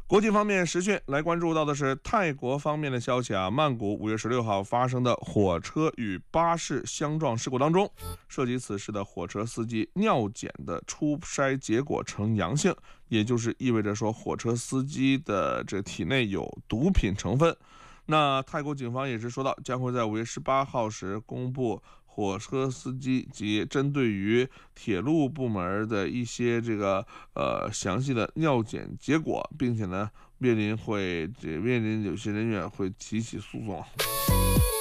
国际方面时讯来关注到的是泰国方面的消息啊，曼谷5月16号发生的火车与巴士相撞事故当中，涉及此事的火车司机尿检的初筛结果呈阳性，也就是意味着说火车司机的这体内有毒品成分。那泰国警方也是说到，将会在5月18号时公布火车司机及针对于铁路部门的一些详细的尿检结果，并且呢面临有些人员会提起诉讼。